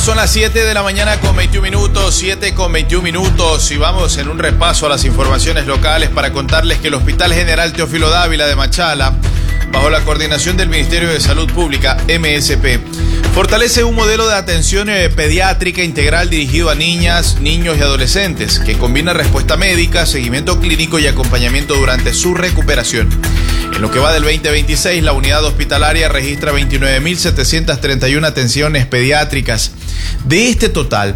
Son las 7 de la mañana con 21 minutos, 7 con 21 minutos, y vamos en un repaso a las informaciones locales para contarles que el Hospital General Teófilo Dávila de Machala, bajo la coordinación del Ministerio de Salud Pública, MSP, fortalece un modelo de atención pediátrica integral dirigido a niñas, niños y adolescentes, que combina respuesta médica, seguimiento clínico y acompañamiento durante su recuperación. En lo que va del 2026, la unidad hospitalaria registra 29.731 atenciones pediátricas. De este total,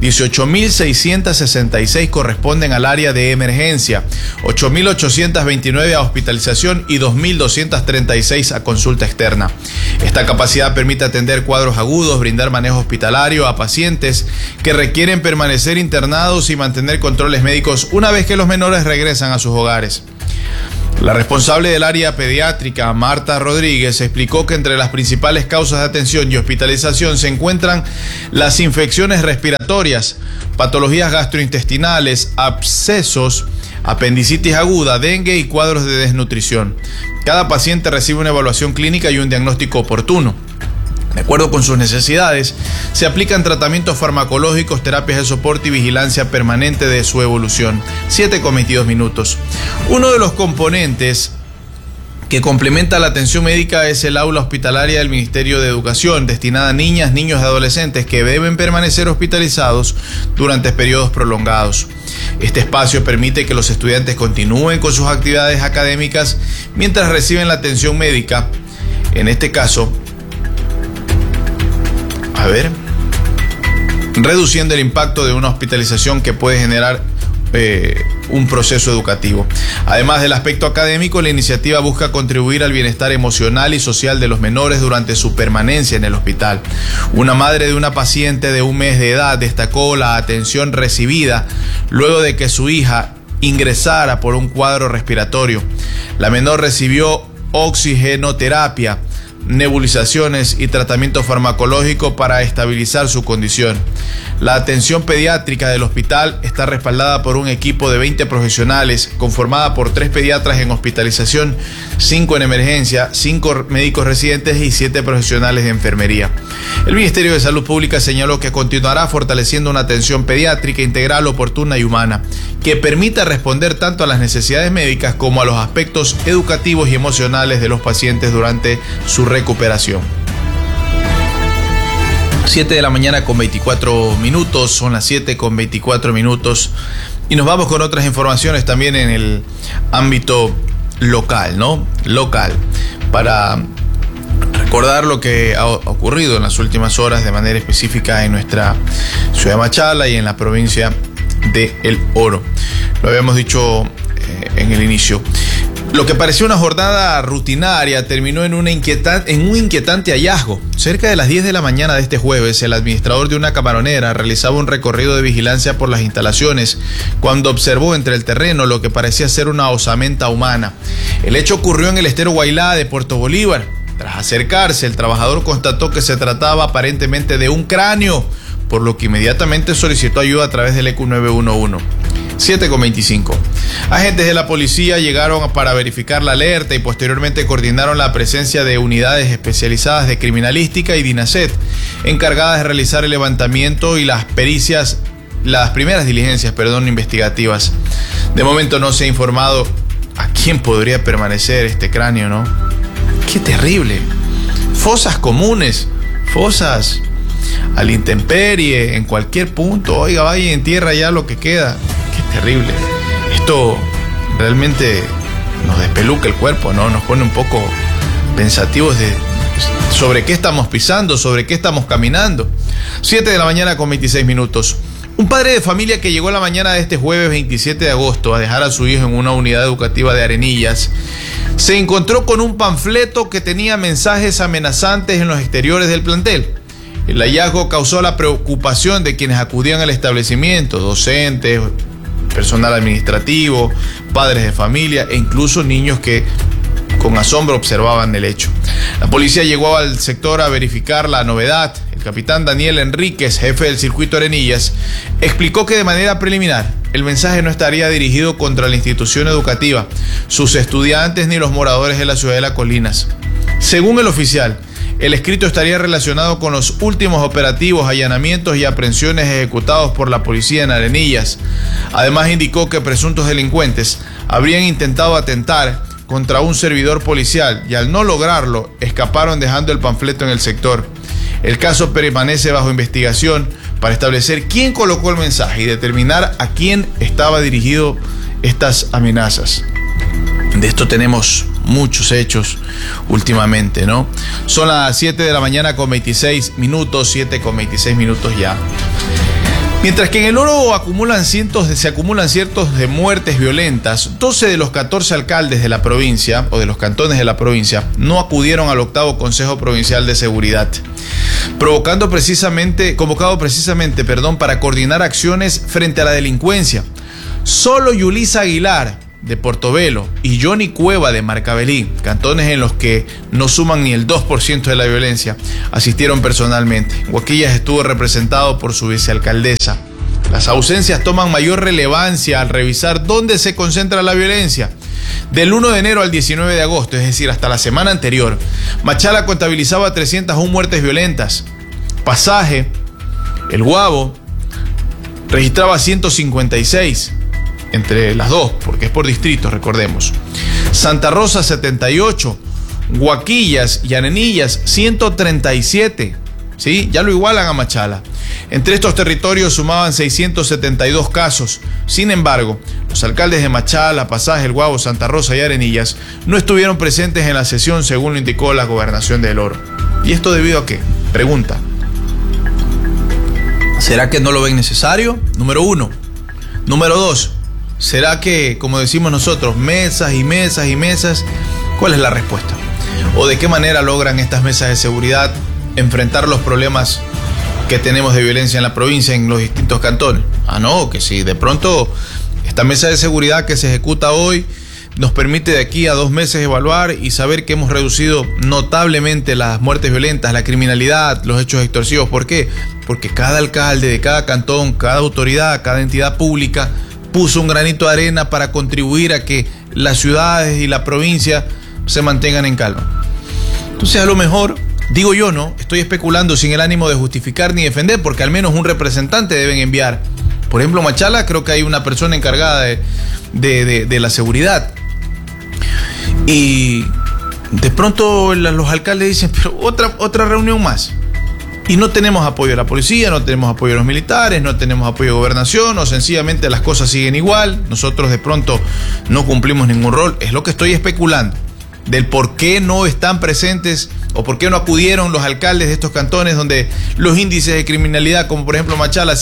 18.666 corresponden al área de emergencia, 8.829 a hospitalización y 2.236 a consulta externa. Esta capacidad permite atender cuadros agudos, brindar manejo hospitalario a pacientes que requieren permanecer internados y mantener controles médicos una vez que los menores regresan a sus hogares. La responsable del área pediátrica, Marta Rodríguez, explicó que entre las principales causas de atención y hospitalización se encuentran las infecciones respiratorias, patologías gastrointestinales, abscesos, apendicitis aguda, dengue y cuadros de desnutrición. Cada paciente recibe una evaluación clínica y un diagnóstico oportuno. De acuerdo con sus necesidades, se aplican tratamientos farmacológicos, terapias de soporte y vigilancia permanente de su evolución. 7 con 22 minutos. Uno de los componentes que complementa la atención médica es el aula hospitalaria del Ministerio de Educación, destinada a niñas, niños y adolescentes que deben permanecer hospitalizados durante periodos prolongados. Este espacio permite que los estudiantes continúen con sus actividades académicas mientras reciben la atención médica. En este caso, reduciendo el impacto de una hospitalización que puede generar un proceso educativo. Además del aspecto académico, la iniciativa busca contribuir al bienestar emocional y social de los menores durante su permanencia en el hospital. Una madre de una paciente de 1 mes de edad destacó la atención recibida luego de que su hija ingresara por un cuadro respiratorio. La menor recibió oxigenoterapia, nebulizaciones y tratamiento farmacológico para estabilizar su condición. La atención pediátrica del hospital está respaldada por un equipo de 20 profesionales, conformada por 3 pediatras en hospitalización, 5 en emergencia, 5 médicos residentes y 7 profesionales de enfermería. El Ministerio de Salud Pública señaló que continuará fortaleciendo una atención pediátrica integral, oportuna y humana, que permita responder tanto a las necesidades médicas como a los aspectos educativos y emocionales de los pacientes durante su recuperación. 7 de la mañana con 24 minutos, son las 7 con 24 minutos, y nos vamos con otras informaciones también en el ámbito local, ¿no? Local, para recordar lo que ha ocurrido en las últimas horas de manera específica en nuestra ciudad de Machala y en la provincia de El Oro. Lo habíamos dicho en el inicio. Lo que parecía una jornada rutinaria terminó en un inquietante hallazgo. Cerca de las 10 de la mañana de este jueves, el administrador de una camaronera realizaba un recorrido de vigilancia por las instalaciones cuando observó entre el terreno lo que parecía ser una osamenta humana. El hecho ocurrió en el estero Guaylá de Puerto Bolívar. Tras acercarse, el trabajador constató que se trataba aparentemente de un cráneo, por lo que inmediatamente solicitó ayuda a través del ECU 911. 7:25. Agentes de la policía llegaron para verificar la alerta y posteriormente coordinaron la presencia de unidades especializadas de criminalística y DINASET, encargadas de realizar el levantamiento y las primeras diligencias, investigativas. De momento no se ha informado a quién podría permanecer este cráneo, ¿no? ¡Qué terrible! Fosas comunes, fosas a la intemperie, en cualquier punto. Oiga, vaya y entierra ya lo que queda. ¡Qué terrible! Esto realmente nos despeluca el cuerpo, ¿no? Nos pone un poco pensativos sobre qué estamos pisando, sobre qué estamos caminando. 7 de la mañana con 26 minutos. Un padre de familia que llegó la mañana de este jueves 27 de agosto a dejar a su hijo en una unidad educativa de Arenillas, se encontró con un panfleto que tenía mensajes amenazantes en los exteriores del plantel. El hallazgo causó la preocupación de quienes acudían al establecimiento, docentes, personal administrativo, padres de familia e incluso niños que con asombro observaban el hecho. La policía llegó al sector a verificar la novedad. El capitán Daniel Enríquez, jefe del circuito Arenillas, explicó que de manera preliminar el mensaje no estaría dirigido contra la institución educativa, sus estudiantes ni los moradores de la ciudad de Las Colinas. Según el oficial, El escrito estaría relacionado con los últimos operativos, allanamientos y aprehensiones ejecutados por la policía en Arenillas. Además, indicó que presuntos delincuentes habrían intentado atentar contra un servidor policial y al no lograrlo, escaparon dejando el panfleto en el sector. El caso permanece bajo investigación para establecer quién colocó el mensaje y determinar a quién estaba dirigido estas amenazas. De esto tenemos muchos hechos últimamente, ¿no? Son las 7 de la mañana con 26 minutos, 7 con 26 minutos ya. Mientras que en el oro se acumulan cientos de muertes violentas, 12 de los 14 alcaldes de la provincia, o de los cantones de la provincia, no acudieron al 8º Consejo Provincial de Seguridad, convocado precisamente, para coordinar acciones frente a la delincuencia. Solo Yulisa Aguilar, de Portobelo, y Johnny Cueva, de Marcavelí, cantones en los que no suman ni el 2% de la violencia, asistieron personalmente. Guaquillas estuvo representado por su vicealcaldesa. Las ausencias toman mayor relevancia al revisar dónde se concentra la violencia. Del 1 de enero al 19 de agosto, es decir, hasta la semana anterior, Machala contabilizaba 301 muertes violentas. Pasaje, El Guabo, registraba 156. Entre las dos, porque es por distrito, recordemos. Santa Rosa, 78. Guaquillas y Arenillas, 137. ¿Sí? Ya lo igualan a Machala. Entre estos territorios sumaban 672 casos. Sin embargo, los alcaldes de Machala, Pasaje, El Guabo, Santa Rosa y Arenillas no estuvieron presentes en la sesión, según lo indicó la Gobernación del Oro. ¿Y esto debido a qué? Pregunta. ¿Será que no lo ven necesario? Número 1. Número 2. ¿Será que, como decimos nosotros, mesas y mesas y mesas? ¿Cuál es la respuesta? ¿O de qué manera logran estas mesas de seguridad enfrentar los problemas que tenemos de violencia en la provincia, en los distintos cantones? No, que si de pronto esta mesa de seguridad que se ejecuta hoy nos permite de aquí a 2 meses evaluar y saber que hemos reducido notablemente las muertes violentas, la criminalidad, los hechos extorsivos. ¿Por qué? Porque cada alcalde de cada cantón, cada autoridad, cada entidad pública puso un granito de arena para contribuir a que las ciudades y la provincia se mantengan en calma. Entonces, a lo mejor, digo yo, no, estoy especulando sin el ánimo de justificar ni defender, porque al menos un representante deben enviar. Por ejemplo, Machala, creo que hay una persona encargada de la seguridad. Y de pronto los alcaldes dicen, pero otra reunión más. Y no tenemos apoyo de la policía, no tenemos apoyo de los militares, no tenemos apoyo de gobernación, o sencillamente las cosas siguen igual. Nosotros de pronto no cumplimos ningún rol. Es lo que estoy especulando, del por qué no están presentes o por qué no acudieron los alcaldes de estos cantones donde los índices de criminalidad, como por ejemplo Machala,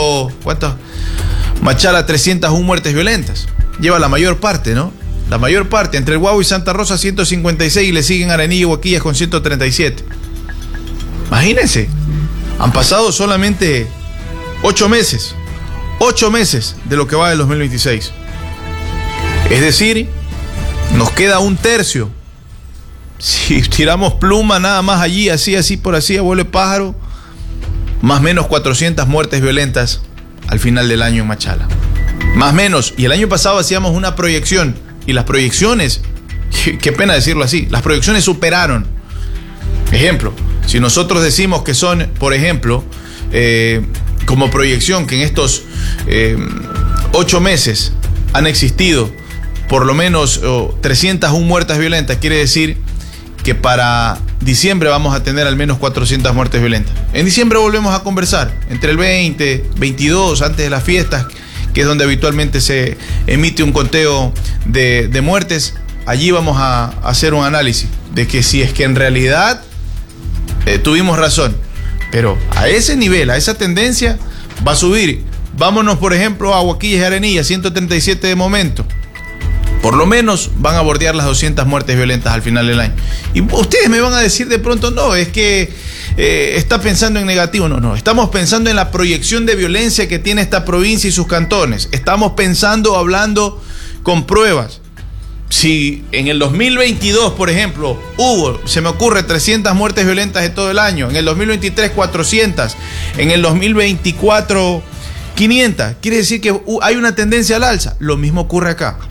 Machala 301 muertes violentas. Lleva la mayor parte, ¿no? La mayor parte. Entre El Guabo y Santa Rosa, 156, y le siguen Arenillas y Guaquillas con 137. Imagínense, han pasado solamente 8 meses. 8 meses de lo que va del 2026. Es decir, nos queda 1/3. Si tiramos pluma nada más allí, así por así, abuelo pájaro, más o menos 400 muertes violentas al final del año en Machala. Más o menos. Y el año pasado hacíamos una proyección. Y las proyecciones, qué pena decirlo así, las proyecciones superaron. Ejemplo, si nosotros decimos que son, por ejemplo, como proyección, que en estos 8 meses han existido por lo menos 301 muertes violentas, quiere decir que para diciembre vamos a tener al menos 400 muertes violentas. En diciembre volvemos a conversar, entre el 20, 22, antes de las fiestas, que es donde habitualmente se emite un conteo de muertes. Allí vamos a hacer un análisis de que si es que en realidad tuvimos razón, pero a ese nivel, a esa tendencia va a subir. Vámonos por ejemplo a Guaquillas y Arenillas, 137 de momento. Por lo menos van a bordear las 200 muertes violentas al final del año. Y ustedes me van a decir de pronto, no, es que está pensando en negativo. No, estamos pensando en la proyección de violencia que tiene esta provincia y sus cantones. Estamos pensando, hablando con pruebas. Si en el 2022, por ejemplo, se me ocurre 300 muertes violentas de todo el año, en el 2023 400, en el 2024 500, quiere decir que hay una tendencia al alza. Lo mismo ocurre acá.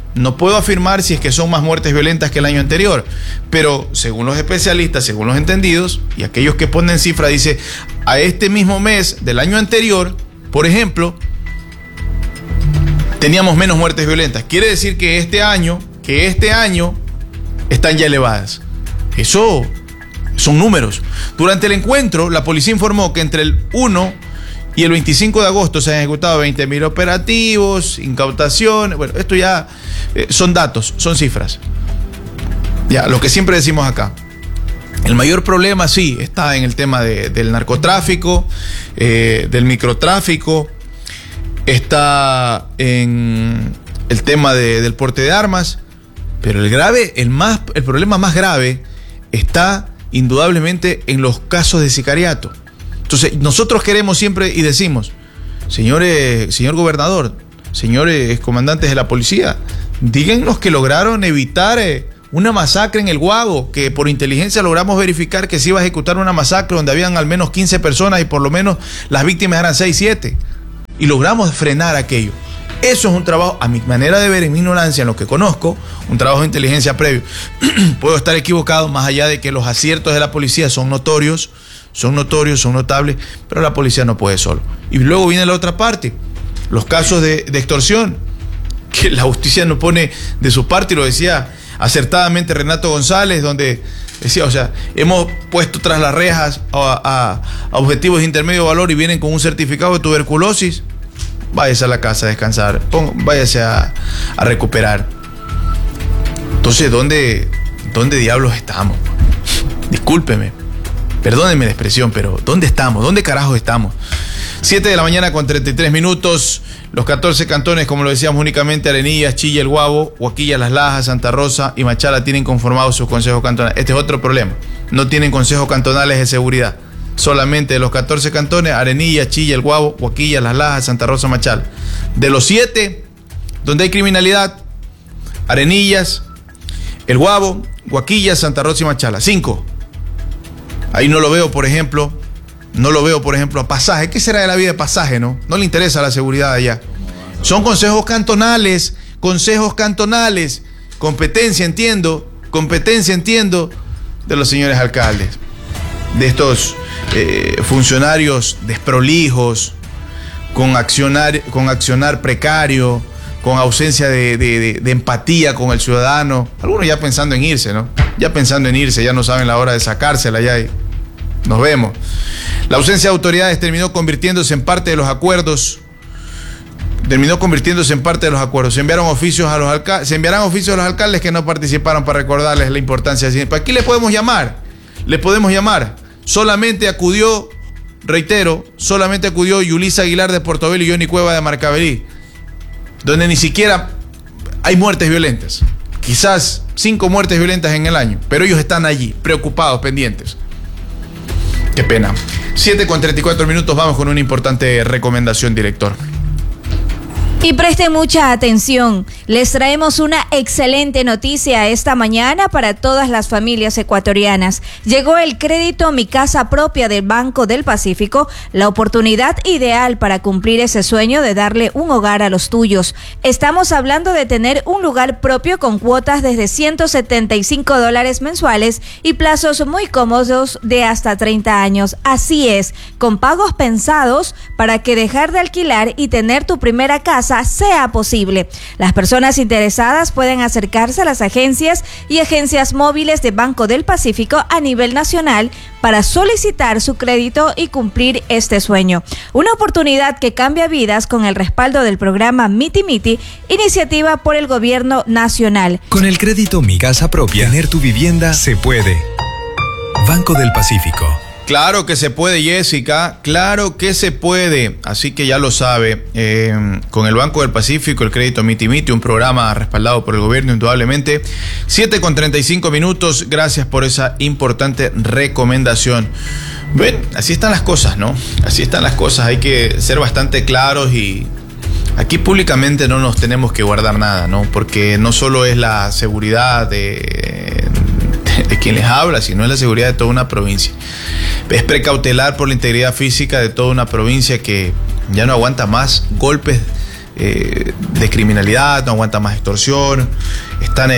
No puedo afirmar si es que son más muertes violentas que el año anterior, pero según los especialistas, según los entendidos y aquellos que ponen cifra, dice, a este mismo mes del año anterior, por ejemplo, teníamos menos muertes violentas. Quiere decir que este año están ya elevadas. Eso son números. Durante el encuentro, la policía informó que entre el 1 y el 25 de agosto se han ejecutado 20.000 operativos, incautaciones. Bueno, esto ya son datos, son cifras. Ya, lo que siempre decimos acá. El mayor problema, sí, está en el tema del narcotráfico, del microtráfico, está en el tema del porte de armas, pero el problema más grave está indudablemente en los casos de sicariato. Entonces, nosotros queremos siempre y decimos, señor gobernador, señores comandantes de la policía, díganos que lograron evitar una masacre en el Guago, que por inteligencia logramos verificar que se iba a ejecutar una masacre donde habían al menos 15 personas y por lo menos las víctimas eran 6, 7. Y logramos frenar aquello. Eso es un trabajo, a mi manera de ver, en mi ignorancia, en lo que conozco, un trabajo de inteligencia previo. Puedo estar equivocado, más allá de que los aciertos de la policía son notorios, son notables, pero la policía no puede solo. Y luego viene la otra parte, los casos de extorsión, que la justicia no pone de su parte, y lo decía acertadamente Renato González, donde decía, o sea, hemos puesto tras las rejas a objetivos de intermedio valor y vienen con un certificado de tuberculosis. Váyase a la casa a descansar, váyase a recuperar. Entonces, ¿dónde diablos estamos? Discúlpeme, perdónenme la expresión, pero ¿dónde estamos? ¿Dónde carajos estamos? 7 de la mañana con 33 minutos. Los 14 cantones, como lo decíamos, únicamente Arenillas, Chilla, El Guabo, Huaquilla, Las Lajas, Santa Rosa y Machala tienen conformados sus consejos cantonales. Este es otro problema. No tienen consejos cantonales de seguridad. Solamente de los 14 cantones, Arenillas, Chilla, El Guabo, Huaquilla, Las Lajas, Santa Rosa, Machala. De los 7 donde hay criminalidad, Arenillas, El Guabo, Huaquilla, Santa Rosa y Machala. 5. Ahí no lo veo, por ejemplo, a Pasaje. ¿Qué será de la vida de Pasaje, no? No le interesa la seguridad allá. Son consejos cantonales. Competencia, entiendo, de los señores alcaldes. De estos funcionarios desprolijos, con accionar precario, con ausencia de empatía con el ciudadano. Algunos ya pensando en irse, ¿no? Ya no saben la hora de sacársela ya. Nos vemos. La ausencia de autoridades terminó convirtiéndose en parte de los acuerdos. Se enviaron oficios a los alcaldes que no participaron para recordarles la importancia. ¿Para qué le podemos llamar? Solamente acudió Yulisa Aguilar de Portobelo y Johnny Cueva de Marcavelí, donde ni siquiera hay muertes violentas. Quizás 5 muertes violentas en el año, pero ellos están allí, preocupados, pendientes. Qué pena. 7 con 34 minutos, vamos con una importante recomendación, director. Y presten mucha atención, les traemos una excelente noticia esta mañana para todas las familias ecuatorianas. Llegó el crédito Mi Casa Propia del Banco del Pacífico, la oportunidad ideal para cumplir ese sueño de darle un hogar a los tuyos. Estamos hablando de tener un lugar propio con cuotas desde $175 mensuales y plazos muy cómodos de hasta 30 años. Así es, con pagos pensados para que dejar de alquilar y tener tu primera casa sea posible. Las personas interesadas pueden acercarse a las agencias y agencias móviles de Banco del Pacífico a nivel nacional para solicitar su crédito y cumplir este sueño. Una oportunidad que cambia vidas con el respaldo del programa Miti Miti, iniciativa por el gobierno nacional. Con el crédito Mi Casa Propia, tener tu vivienda se puede. Banco del Pacífico. Claro que se puede, Jessica, claro que se puede, así que ya lo sabe, con el Banco del Pacífico, el crédito Miti Miti, un programa respaldado por el gobierno indudablemente. 7 con 35 minutos, gracias por esa importante recomendación. Ven, así están las cosas, ¿no? Así están las cosas, hay que ser bastante claros y aquí públicamente no nos tenemos que guardar nada, ¿no? Porque no solo es la seguridad de quien les habla, sino es la seguridad de toda una provincia. Es precautelar por la integridad física de toda una provincia que ya no aguanta más golpes de criminalidad, no aguantan más extorsión, están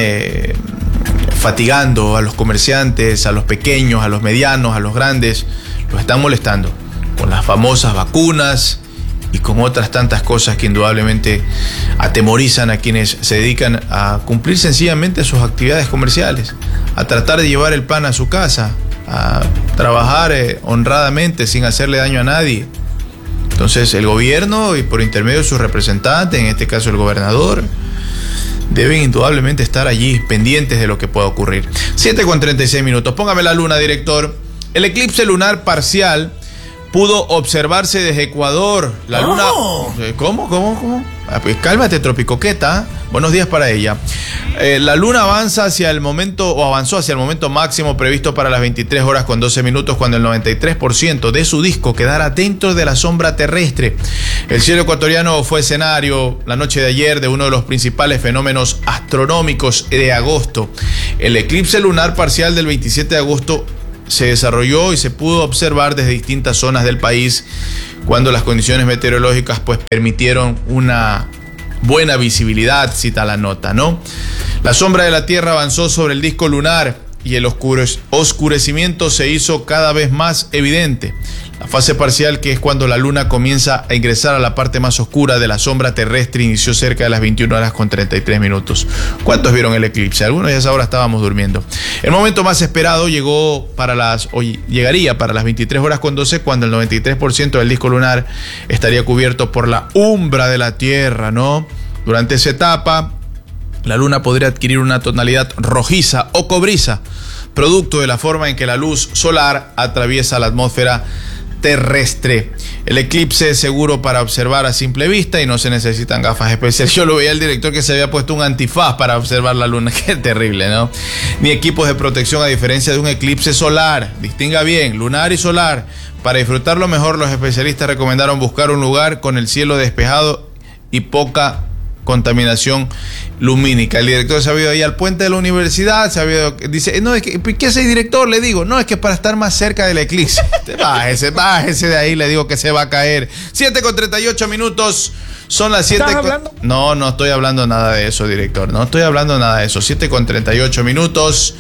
fatigando a los comerciantes, a los pequeños, a los medianos, a los grandes, los están molestando con las famosas vacunas y con otras tantas cosas que indudablemente atemorizan a quienes se dedican a cumplir sencillamente sus actividades comerciales, a tratar de llevar el pan a su casa, a trabajar honradamente sin hacerle daño a nadie. Entonces el gobierno, y por intermedio de sus representantes, en este caso el gobernador, deben indudablemente estar allí pendientes de lo que pueda ocurrir. 7:36. Póngame la luna, director. El eclipse lunar parcial pudo observarse desde Ecuador. La luna... ¿Cómo? Pues cálmate, tropicoqueta. Buenos días para ella. La luna avanzó hacia el momento máximo previsto para las 23 horas con 12 minutos, cuando el 93% de su disco quedara dentro de la sombra terrestre. El cielo ecuatoriano fue escenario la noche de ayer de uno de los principales fenómenos astronómicos de agosto. El eclipse lunar parcial del 27 de agosto se desarrolló y se pudo observar desde distintas zonas del país cuando las condiciones meteorológicas pues permitieron una buena visibilidad, cita la nota, ¿no? La sombra de la Tierra avanzó sobre el disco lunar y el oscurecimiento se hizo cada vez más evidente. La fase parcial, que es cuando la luna comienza a ingresar a la parte más oscura de la sombra terrestre, inició cerca de las 21 horas con 33 minutos. ¿Cuántos vieron el eclipse? Algunos ya a esa hora estábamos durmiendo. El momento más esperado llegaría para las 23 horas con 12, cuando el 93% del disco lunar estaría cubierto por la umbra de la Tierra, ¿no? Durante esa etapa, la luna podría adquirir una tonalidad rojiza o cobriza, producto de la forma en que la luz solar atraviesa la atmósfera terrestre. El eclipse es seguro para observar a simple vista y no se necesitan gafas especiales. Yo lo veía al director que se había puesto un antifaz para observar la luna. Qué terrible, ¿no? Ni equipos de protección, a diferencia de un eclipse solar. Distinga bien, lunar y solar. Para disfrutarlo mejor, los especialistas recomendaron buscar un lugar con el cielo despejado y poca contaminación lumínica. El director se ha ido ahí al puente de la universidad, dice, no, es que, ¿qué hace el director? Le digo, no, es que para estar más cerca del eclipse. Bájese de ahí, le digo que se va a caer. 7:38, son las 7. No estoy hablando nada de eso, director, no estoy hablando nada de eso. 7:38.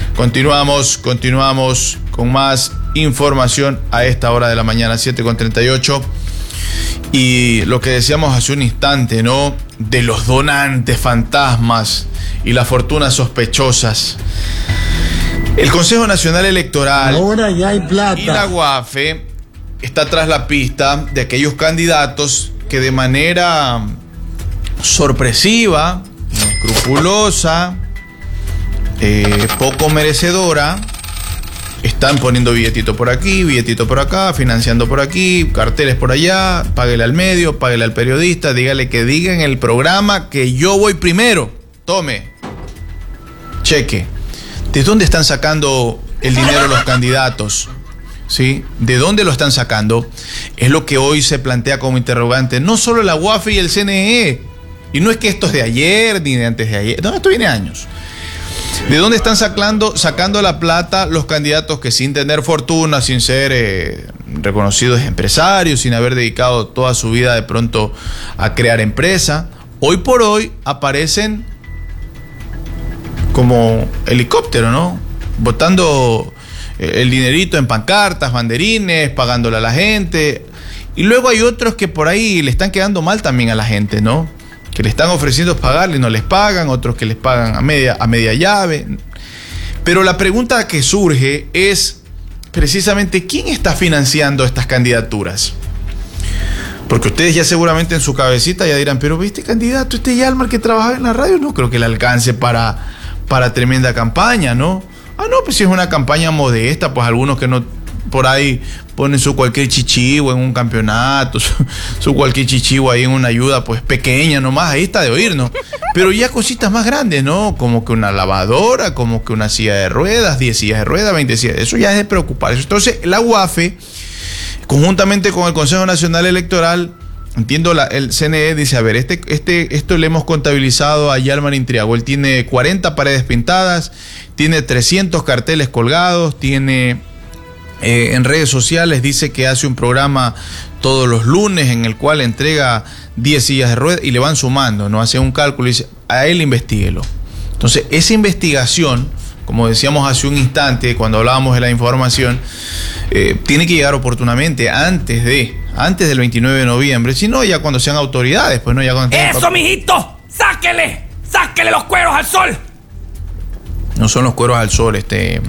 Continuamos con más información a esta hora de la mañana, 7:38. Y lo que decíamos hace un instante, ¿no? De los donantes fantasmas y las fortunas sospechosas. El Consejo Nacional Electoral ahora ya hay plata. Y la UAFE está tras la pista de aquellos candidatos que de manera sorpresiva, inescrupulosa, poco merecedora, están poniendo billetito por aquí, billetito por acá, financiando por aquí, carteles por allá, páguele al medio, páguele al periodista, dígale que diga en el programa que yo voy primero. Tome, cheque. ¿De dónde están sacando el dinero los candidatos? ¿Sí? ¿De dónde lo están sacando? Es lo que hoy se plantea como interrogante. No solo la UAFE y el CNE. Y no es que esto es de ayer ni de antes de ayer. No, esto viene años. ¿De dónde están sacando la plata los candidatos que, sin tener fortuna, sin ser reconocidos empresarios, sin haber dedicado toda su vida de pronto a crear empresa, hoy por hoy aparecen como helicóptero, ¿no? Botando el dinerito en pancartas, banderines, pagándole a la gente. Y luego hay otros que por ahí le están quedando mal también a la gente, ¿no? Que le están ofreciendo pagarle y no les pagan, otros que les pagan a media llave. Pero la pregunta que surge es precisamente quién está financiando estas candidaturas. Porque ustedes ya seguramente en su cabecita ya dirán, pero ¿viste candidato, este Yalmar que trabajaba en la radio? No creo que le alcance para tremenda campaña, ¿no? No, pues si es una campaña modesta, pues algunos que no por ahí ponen su cualquier chichivo en un campeonato, su cualquier chichivo ahí en una ayuda pues pequeña nomás, ahí está de oír, ¿no? Pero ya cositas más grandes, ¿no? Como que una lavadora, como que una silla de ruedas, 10 sillas de ruedas, 20 sillas, eso ya es de preocuparse. Entonces la UAFE, conjuntamente con el Consejo Nacional Electoral, entiendo, el CNE dice, a ver, esto le hemos contabilizado a Yalmar Intriago. Él tiene 40 paredes pintadas, tiene 300 carteles colgados, tiene en redes sociales dice que hace un programa todos los lunes en el cual entrega 10 sillas de ruedas y le van sumando, ¿no? Hace un cálculo y dice, a él investíguelo. Entonces, esa investigación, como decíamos hace un instante cuando hablábamos de la información, tiene que llegar oportunamente antes del 29 de noviembre, si no ya cuando sean autoridades, pues no ya cuando ¡Eso, mijito! ¡Sáquele los cueros al sol! No son los cueros al sol,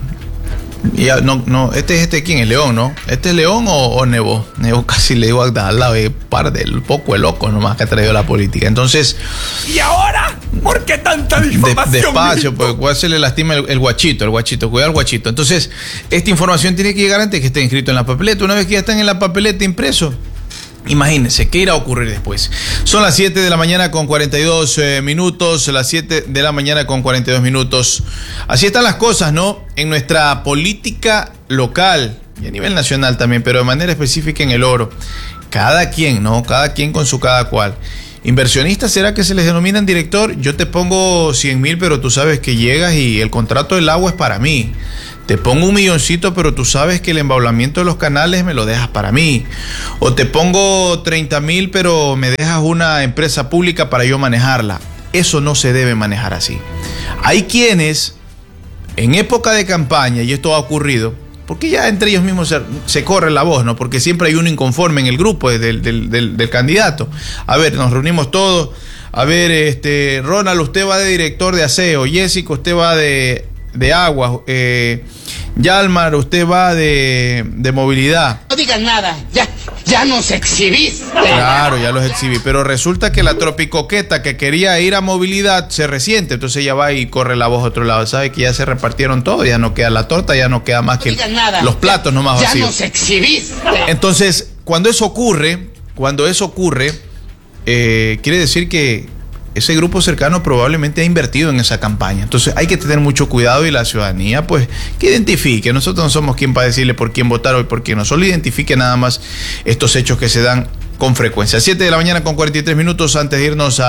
ya, no, ¿quién es? León, ¿no? ¿Este es León o Nebo? Nebo casi le digo al lado de par del poco de loco nomás que ha traído la política. Entonces. ¿Y ahora? ¿Por qué tanta información? Despacio, porque igual se le lastima el guachito, cuidado al guachito. Entonces, esta información tiene que llegar antes que esté inscrito en la papeleta. Una vez que ya están en la papeleta impreso, imagínense, ¿qué irá a ocurrir después? Son las 7 de la mañana con 42 minutos, las 7 de la mañana con 42 minutos. Así están las cosas, ¿no? En nuestra política local y a nivel nacional también, pero de manera específica en el oro. Cada quien, ¿no? Cada quien con su cada cual. Inversionistas, ¿será que se les denominan director? Yo te pongo 100,000, pero tú sabes que llegas y el contrato del agua es para mí. Te pongo 1,000,000, pero tú sabes que el embablamiento de los canales me lo dejas para mí. O te pongo 30,000, pero me dejas una empresa pública para yo manejarla. Eso no se debe manejar así. Hay quienes, en época de campaña, y esto ha ocurrido, porque ya entre ellos mismos se corre la voz, ¿no? Porque siempre hay uno inconforme en el grupo del candidato. A ver, nos reunimos todos. A ver, Ronald, usted va de director de aseo. Jessica, usted va de agua. Yalmar, usted va de movilidad. No digas nada, ya nos exhibiste. Claro, ya los exhibí, pero resulta que la tropicoqueta que quería ir a movilidad se resiente, entonces ella va y corre la voz a otro lado, sabe que ya se repartieron todo, ya no queda la torta, ya no queda más que los platos nomás vacíos. Ya nos exhibiste. Entonces, cuando eso ocurre, quiere decir que ese grupo cercano probablemente ha invertido en esa campaña. Entonces hay que tener mucho cuidado y la ciudadanía, pues, que identifique. Nosotros no somos quien para decirle por quién votar o por quién no. Solo identifique nada más estos hechos que se dan con frecuencia. 7 de la mañana con 43 minutos. Antes de irnos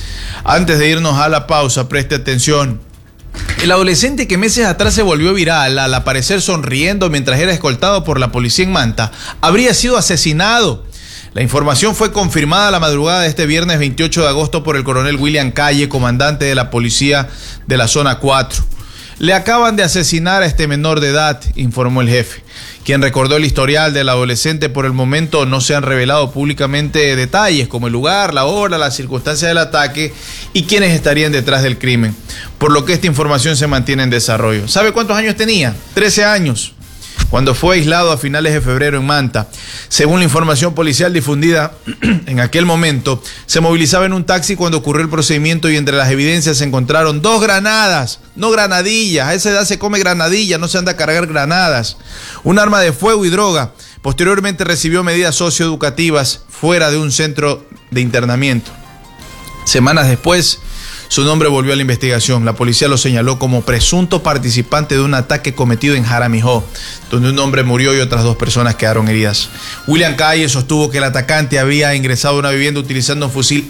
a la pausa, preste atención. El adolescente que meses atrás se volvió viral al aparecer sonriendo mientras era escoltado por la policía en Manta, habría sido asesinado. La información fue confirmada la madrugada de este viernes 28 de agosto por el coronel William Calle, comandante de la policía de la zona 4. Le acaban de asesinar a este menor de edad, informó el jefe, quien recordó el historial del adolescente. Por el momento no se han revelado públicamente detalles como el lugar, la hora, las circunstancias del ataque y quiénes estarían detrás del crimen, por lo que esta información se mantiene en desarrollo. ¿Sabe cuántos años tenía? 13 años. Cuando fue aislado a finales de febrero en Manta. Según la información policial difundida en aquel momento, se movilizaba en un taxi cuando ocurrió el procedimiento y entre las evidencias se encontraron 2 granadas, no granadillas. A esa edad se come granadilla, no se anda a cargar granadas. Un arma de fuego y droga. Posteriormente recibió medidas socioeducativas fuera de un centro de internamiento. Semanas después, su nombre volvió a la investigación. La policía lo señaló como presunto participante de un ataque cometido en Jaramijó, donde un hombre murió y otras 2 personas quedaron heridas. William Calle sostuvo que el atacante había ingresado a una vivienda utilizando un fusil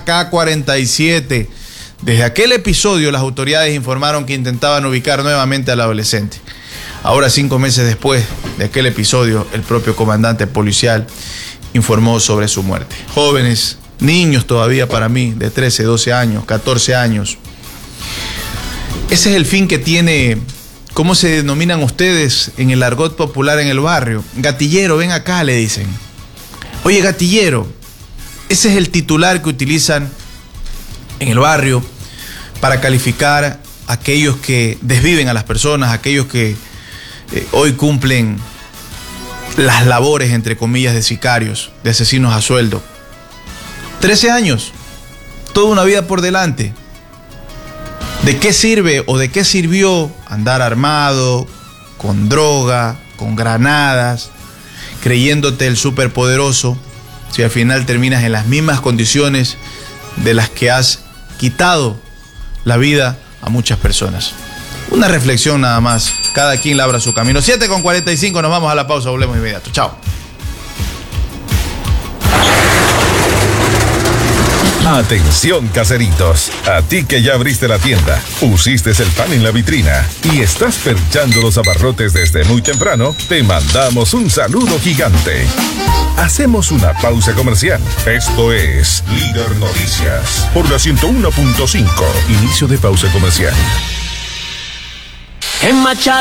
AK-47. Desde aquel episodio, las autoridades informaron que intentaban ubicar nuevamente al adolescente. Ahora, 5 meses después de aquel episodio, el propio comandante policial informó sobre su muerte. Jóvenes, niños todavía para mí, de 13, 12 años, 14 años. Ese es el fin que tiene, ¿cómo se denominan ustedes en el argot popular en el barrio? Gatillero, ven acá, le dicen. Oye, gatillero, ese es el titular que utilizan en el barrio para calificar a aquellos que desviven a las personas, aquellos que hoy cumplen las labores, entre comillas, de sicarios, de asesinos a sueldo. 13 años, toda una vida por delante. ¿De qué sirve o de qué sirvió andar armado, con droga, con granadas, creyéndote el superpoderoso, si al final terminas en las mismas condiciones de las que has quitado la vida a muchas personas? Una reflexión nada más, cada quien labra su camino. 7:45, nos vamos a la pausa, volvemos inmediato. Chao. Atención, caseritos. A ti que ya abriste la tienda, pusiste el pan en la vitrina y estás perchando los abarrotes desde muy temprano, te mandamos un saludo gigante. Hacemos una pausa comercial. Esto es Líder Noticias por la 101.5. Inicio de pausa comercial. En Machado